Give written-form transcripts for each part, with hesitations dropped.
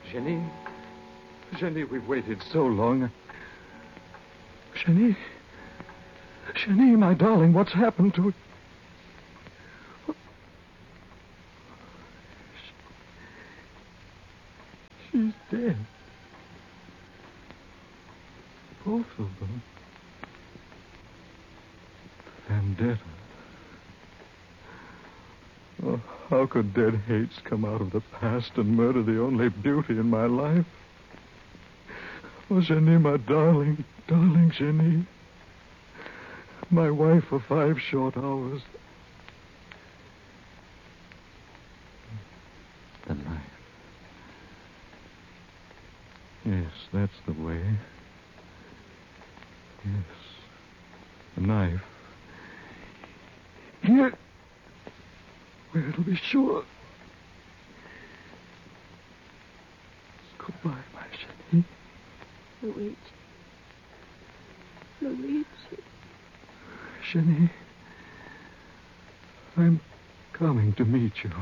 Jenny? Jenny, we've waited so long. Jenny? Jenny, my darling, what's happened to... She's dead. Both of them. Vendetta. Oh, how could dead hates come out of the past and murder the only beauty in my life? Oh, Jenny, my darling, darling Jenny. My wife for 5 short hours. The knife. Yes, that's the way. Yes. The knife. Here. Where it'll be sure. Goodbye, my Jenny. Luigi. Luigi. Jenny, I'm coming to meet you.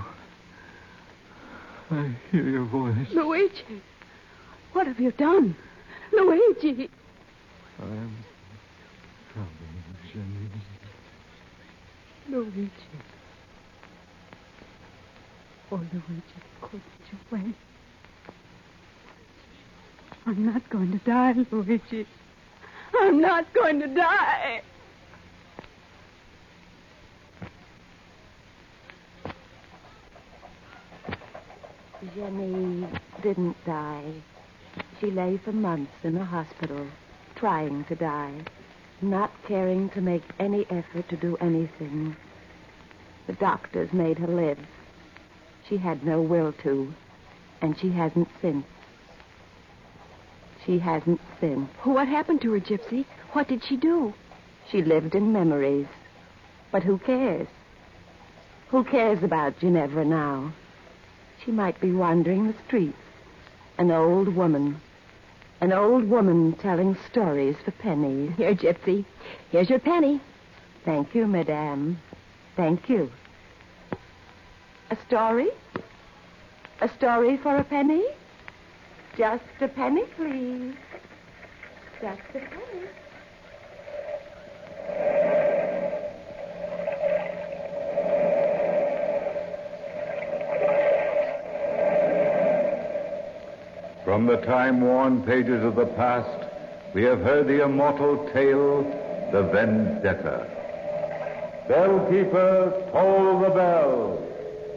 I hear your voice. Luigi, what have you done? Luigi. I'm coming, Jenny. Luigi. Oh, Luigi, couldn't you wait? I'm not going to die, Luigi. I'm not going to die. Jenny didn't die. She lay for months in a hospital, trying to die, not caring to make any effort to do anything. The doctors made her live. She had no will to, and she hasn't since. She hasn't since. What happened to her, Gypsy? What did she do? She lived in memories. But who cares? Who cares about Ginevra now? She might be wandering the streets. An old woman telling stories for pennies. Here, Gypsy. Here's your penny. Thank you, madame. Thank you. A story? A story for a penny? Just a penny, please. Just a penny. From the time-worn pages of the past, we have heard the immortal tale, The Vendetta. Bellkeeper, toll the bell.